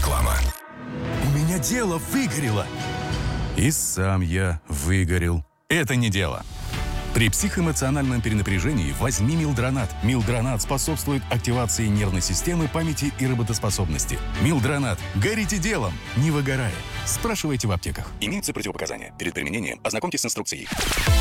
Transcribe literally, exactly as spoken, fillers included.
Реклама. У меня дело выгорело. И сам я выгорел. Это не дело. При психоэмоциональном перенапряжении возьми Милдронат. Милдронат способствует активации нервной системы, памяти и работоспособности. Милдронат. Горите делом, не выгорая. Спрашивайте в аптеках. Имеются противопоказания. Перед применением ознакомьтесь с инструкцией.